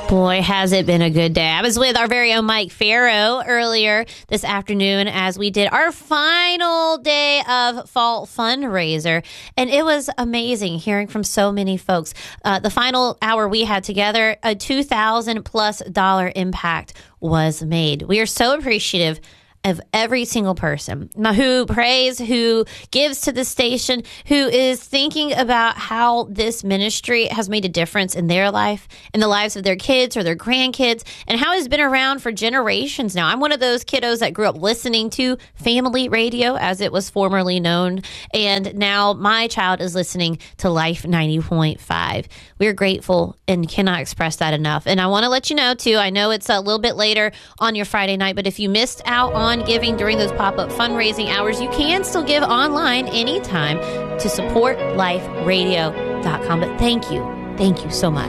Boy, has it been a good day. I was with our very own Mike Farrow earlier this afternoon as we did our final day of fall fundraiser. And it was amazing hearing from so many folks. The final hour we had together, a $2,000+ impact was made. We are so appreciative of every single person who prays, who gives to the station, who is thinking about how this ministry has made a difference in their life, in the lives of their kids or their grandkids, and how it's been around for generations now. I'm one of those kiddos that grew up listening to family radio, as it was formerly known, and now my child is listening to Life 90.5. We're grateful and cannot express that enough. And I want to let you know, too, I know it's a little bit later on your Friday night, but if you missed out on giving during those pop-up fundraising hours, you can still give online anytime to support liferadio.com. But thank you so much.